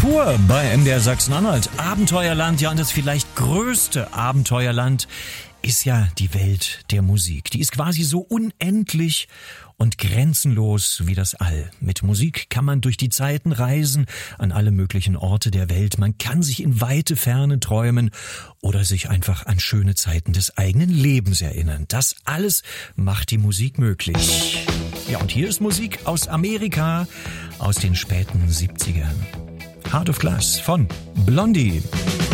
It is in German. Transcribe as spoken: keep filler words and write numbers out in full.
Tour bei M D R Sachsen-Anhalt. Abenteuerland, ja, und das vielleicht größte Abenteuerland ist ja die Welt der Musik. Die ist quasi so unendlich und grenzenlos wie das All. Mit Musik kann man durch die Zeiten reisen, an alle möglichen Orte der Welt. Man kann sich in weite Ferne träumen oder sich einfach an schöne Zeiten des eigenen Lebens erinnern. Das alles macht die Musik möglich. Ja, und hier ist Musik aus Amerika aus den späten siebzigern. Heart of Glass von Blondie.